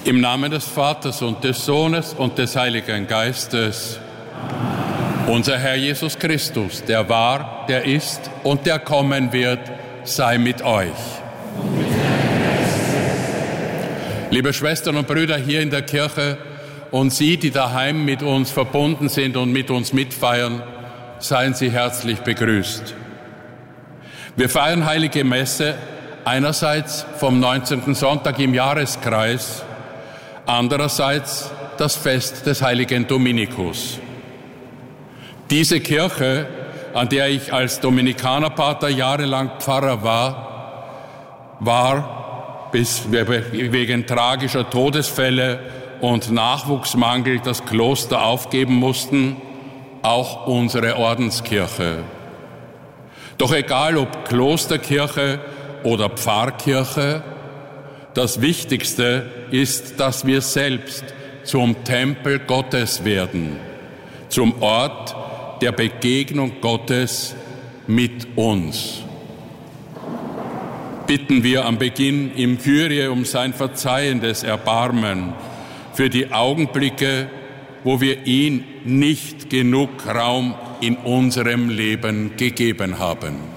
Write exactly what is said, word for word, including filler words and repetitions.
Im Namen des Vaters und des Sohnes und des Heiligen Geistes. Unser Herr Jesus Christus, der war, der ist und der kommen wird, sei mit euch. Liebe Schwestern und Brüder hier in der Kirche und Sie, die daheim mit uns verbunden sind und mit uns mitfeiern, seien Sie herzlich begrüßt. Wir feiern Heilige Messe einerseits vom neunzehnten Sonntag im Jahreskreis, andererseits das Fest des heiligen Dominikus. Diese Kirche, an der ich als Dominikanerpater jahrelang Pfarrer war, war, bis wir wegen tragischer Todesfälle und Nachwuchsmangel das Kloster aufgeben mussten, auch unsere Ordenskirche. Doch egal ob Klosterkirche oder Pfarrkirche, das Wichtigste ist, dass wir selbst zum Tempel Gottes werden, zum Ort der Begegnung Gottes mit uns. Bitten wir am Beginn im Kyrie um sein verzeihendes Erbarmen für die Augenblicke, wo wir ihm nicht genug Raum in unserem Leben gegeben haben.